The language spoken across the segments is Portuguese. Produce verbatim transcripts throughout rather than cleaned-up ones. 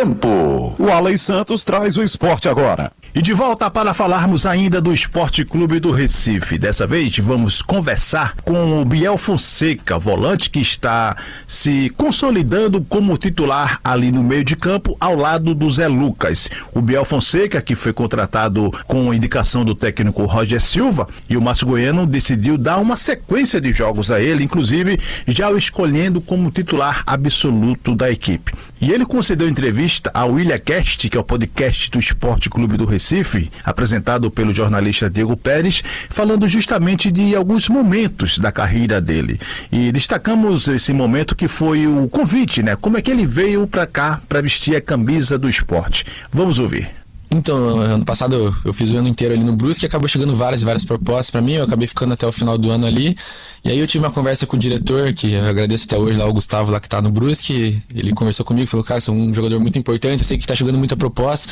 Tempo. O Alex Santos traz o esporte agora. E de volta para falarmos ainda do Esporte Clube do Recife. Dessa vez vamos conversar com o Biel Fonseca, volante que está se consolidando como titular ali no meio de campo, ao lado do Zé Lucas. O Biel Fonseca, que foi contratado com indicação do técnico Roger Silva, e o Márcio Goiano decidiu dar uma sequência de jogos a ele, inclusive já o escolhendo como titular absoluto da equipe. E ele concedeu entrevista ao WilliamCast, que é o podcast do Esporte Clube do Recife, apresentado pelo jornalista Diego Pérez, falando justamente de alguns momentos da carreira dele. E destacamos esse momento que foi o convite, né? Como é que ele veio para cá para vestir a camisa do esporte. Vamos ouvir. Então, ano passado eu fiz o ano inteiro ali no Brusque e acabou chegando várias e várias propostas pra mim, eu acabei ficando até o final do ano ali, e aí eu tive uma conversa com o diretor, que eu agradeço até hoje lá, o Gustavo lá que tá no Brusque, ele conversou comigo, falou, cara, você é um jogador muito importante, eu sei que tá chegando muita proposta,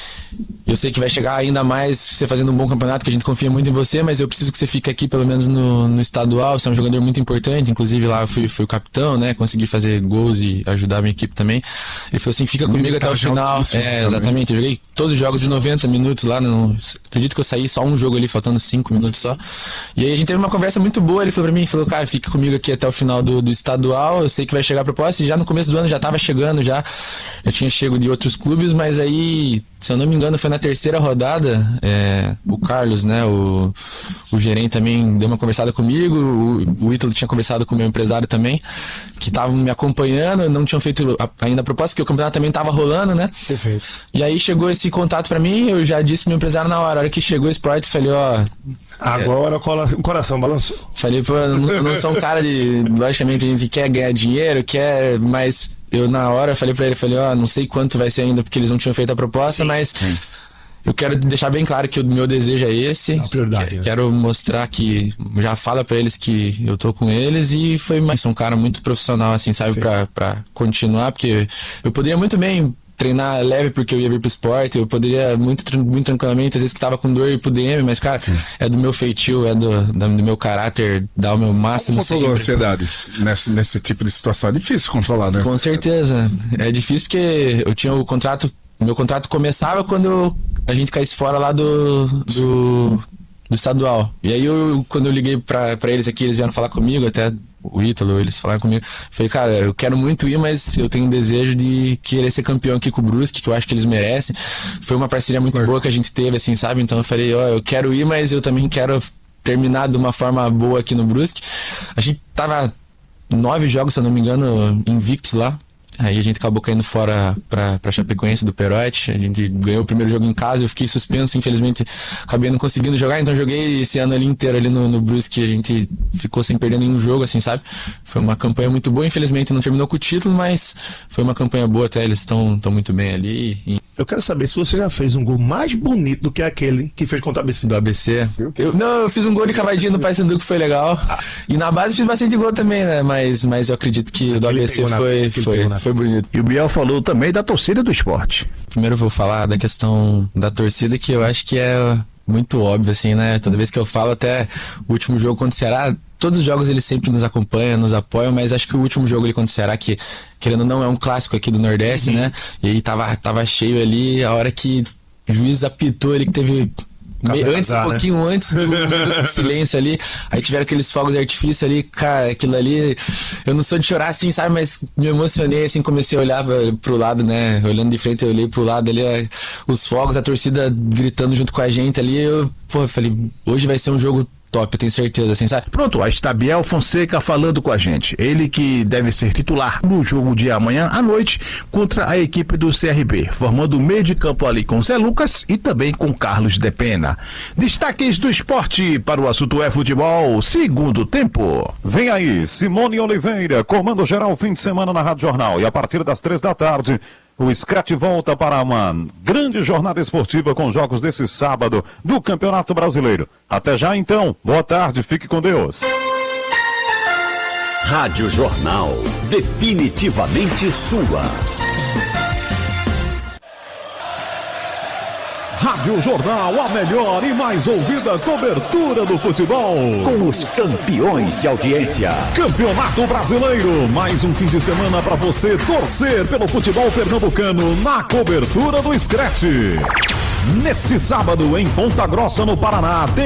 eu sei que vai chegar ainda mais você fazendo um bom campeonato, que a gente confia muito em você, mas eu preciso que você fique aqui pelo menos no, no estadual, você é um jogador muito importante, inclusive lá eu fui, fui o capitão, né, consegui fazer gols e ajudar a minha equipe também. Ele falou assim, fica comigo até o final. É, exatamente, eu joguei todos os jogos de noventa minutos lá, não, acredito que eu saí só um jogo ali, faltando cinco minutos só, e aí a gente teve uma conversa muito boa, ele falou pra mim, falou, cara, fica comigo aqui até o final do, do estadual, eu sei que vai chegar a proposta, e já no começo do ano já tava chegando, já, já tinha chego de outros clubes, mas aí, se eu não me engano, foi na terceira rodada, é, o Carlos, né, o, o gerente também deu uma conversada comigo, o, o Ítalo tinha conversado com o meu empresário também, que estavam me acompanhando, não tinham feito ainda a proposta, porque o campeonato também estava rolando, né? Perfeito. E aí chegou esse contato pra mim, eu já disse pro meu empresário na hora, a hora que chegou o Sport, falei, ó... Agora é, o coração balançou. Falei, pô, eu não, eu não sou um cara de... Logicamente a gente quer ganhar dinheiro, quer, mas... Eu na hora falei pra ele, falei, ó, oh, não sei quanto vai ser ainda, porque eles não tinham feito a proposta, sim, mas sim. Eu quero deixar bem claro que o meu desejo é esse. É prioridade, né? Quero mostrar que, já fala pra eles que eu tô com eles, e foi mais um cara muito profissional, assim, sabe, pra, pra continuar, porque eu poderia muito bem treinar leve porque eu ia vir pro esporte, eu poderia muito, muito tranquilamente, às vezes que tava com dor ir pro D M, mas cara, sim, é do meu feitio, é do, do meu caráter, dar o meu máximo. Como controlar a ansiedade nesse, nesse tipo de situação? É difícil controlar, né? Com certeza, é difícil porque eu tinha o contrato, meu contrato começava quando a gente caísse fora lá do, do, do estadual, e aí eu, quando eu liguei pra, pra eles aqui, eles vieram falar comigo, até o Ítalo, eles falaram comigo, falei, cara, eu quero muito ir, mas eu tenho um desejo de querer ser campeão aqui com o Brusque, que eu acho que eles merecem. Foi uma parceria muito claro. boa que a gente teve, assim, sabe? Então eu falei, ó, eu quero ir, mas eu também quero terminar de uma forma boa aqui no Brusque. A gente tava nove jogos, se eu não me engano, invictos lá. Aí a gente acabou caindo fora pra, pra Chapecoense do Perotti. A gente ganhou o primeiro jogo em casa, eu fiquei suspenso, infelizmente acabei não conseguindo jogar, então joguei esse ano ali inteiro ali no, no Brusque, a gente ficou sem perder nenhum jogo, assim, sabe? Foi uma campanha muito boa, infelizmente não terminou com o título, mas foi uma campanha boa até, eles estão muito bem ali. E... Eu quero saber se você já fez um gol mais bonito do que aquele que fez contra o A B C. Do A B C? Eu, não, eu fiz um gol de cavadinha no Paysandu que foi legal. Ah. E na base fiz bastante gol também, né? Mas, mas eu acredito que o do A B C foi, foi, foi bonito. E o Biel falou também da torcida do esporte. Primeiro eu vou falar da questão da torcida, que eu acho que é muito óbvio, assim, né? Toda vez que eu falo, até o último jogo contra o Ceará, todos os jogos eles sempre nos acompanham, nos apoiam, mas acho que o último jogo ali contra o Ceará, que querendo ou não é um clássico aqui do Nordeste, uhum, né? E aí tava, tava cheio ali, a hora que o juiz apitou ali, que teve... Meio, antes, um pouquinho né? antes do, do silêncio ali, aí tiveram aqueles fogos de artifício ali, cara, aquilo ali, eu não sou de chorar assim, sabe, mas me emocionei assim, comecei a olhar pro lado, né, olhando de frente, eu olhei pro lado ali, os fogos, a torcida gritando junto com a gente ali, eu, pô, eu falei, hoje vai ser um jogo top, eu tenho certeza, assim, sabe? Pronto, aí está Biel Fonseca falando com a gente. Ele que deve ser titular no jogo de amanhã à noite contra a equipe do C R B, formando o meio de campo ali com Zé Lucas e também com Carlos de Pena. Destaques do esporte para o assunto é futebol, segundo tempo. Vem aí, Simone Oliveira, comando geral fim de semana na Rádio Jornal, e a partir das três da tarde, o Scratch volta para uma grande jornada esportiva com jogos desse sábado do Campeonato Brasileiro. Até já então, boa tarde, fique com Deus. Rádio Jornal, definitivamente sua. Rádio Jornal, a melhor e mais ouvida cobertura do futebol. Com os campeões de audiência. Campeonato Brasileiro, mais um fim de semana para você torcer pelo futebol pernambucano na cobertura do Scratch. Neste sábado, em Ponta Grossa, no Paraná, tem